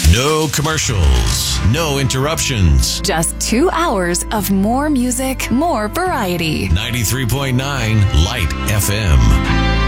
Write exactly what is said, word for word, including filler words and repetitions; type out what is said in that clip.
No commercials, no interruptions. Just two hours of more music, more variety. ninety-three point nine Light F M.